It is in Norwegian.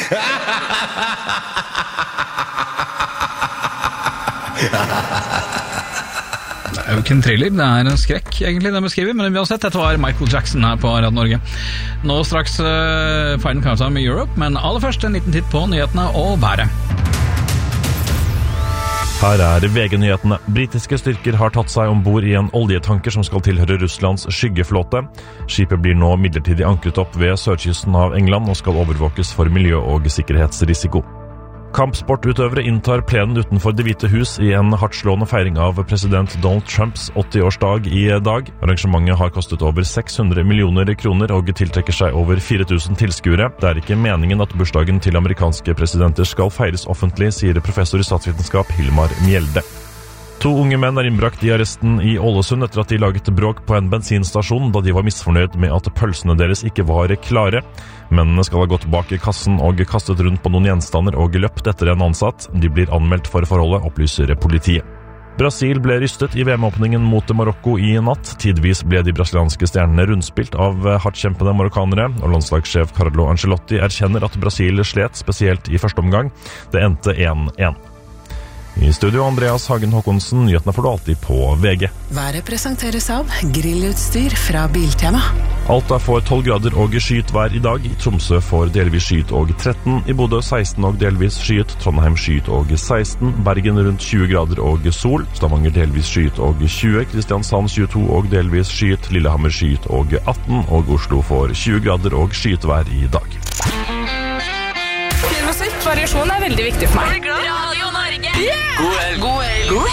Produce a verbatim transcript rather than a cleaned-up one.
Det er jo ikke en thriller, det er en skrekk egentlig det beskriver, men uansett, dette var Michael Jackson her på Radio Norge. Nå straks uh, Final Countdown med Europe, men aller først en liten titt på nyhetene og været. Her er V G-nyhetene. Britiske styrker har tatt seg ombord i en oljetanker som skal tilhøre Russlands skyggeflåte. Skipet blir nå midlertidig ankret opp ved sørkysten av England og skal overvåkes for miljø- og sikkerhetsrisiko. Kampsportutøvere inntar plenen utenfor Det hvite hus i en hardtslående feiring av president Donald Trumps åtti-årsdag i dag. Arrangementet har kostet over seks hundre millioner kroner og tiltrekker seg over fire tusen tilskuere. Det er ikke meningen at bursdagen til amerikanske presidenter skal feires offentlig, sier professor i statsvitenskap Hilmar Mjelde. To unge menn er innbrakt i arresten i Ålesund etter at de laget bråk på en bensinstasjon da de var misfornøyd med at pølsene deres ikke var klare. Mennene skal ha gått bak i kassen og kastet rundt på noen gjenstander og løpt etter en ansatt. De blir anmeldt for forholdet, opplyser politiet. Brasil ble rystet i V M-åpningen mot Marokko i natt. Tidvis ble de brasilianske stjernene rundspilt av hardtkjempende marokkanere, og landslagssjef Carlo Ancelotti erkjenner at Brasil slet, spesielt i første omgang. Det endte én én. I studio Andreas Hagen Håkonsen, nyhetene får du alltid på V G. Været presenteres av grillutstyr fra Biltema. Alta får tolv grader og skyet vær i dag. Tromsø får delvis skyet og tretten. I Bodø seksten og delvis skyet. Trondheim skyet og seksten. Bergen rundt tjue grader og sol. Stavanger delvis skyet og tjue. Kristiansand tjueto og delvis skyet. Lillehammer skyet og atten. Og Oslo får tjue grader og skyet vær i dag. Musikk, variasjon er veldig viktig for meg. Radio Norge! Yeah! God helg! God helg!